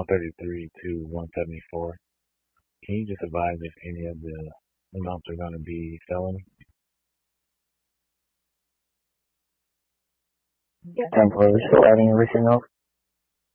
133 to 174. Can you just advise if any of the amounts are going to be felony? Temporary, so adding everything up.